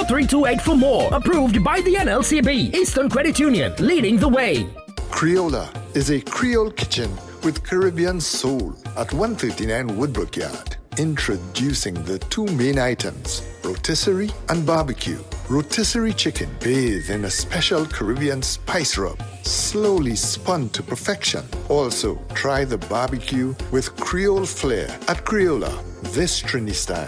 4328 for more. Approved by the NLCB. Eastern Credit Union, leading the way. Creola is a Creole kitchen with Caribbean soul at 139 Woodbrook Yard. Introducing the two main items, rotisserie and barbecue. Rotisserie chicken bathed in a special Caribbean spice rub, slowly spun to perfection. Also, try the barbecue with Creole flair at Creola. This Trini style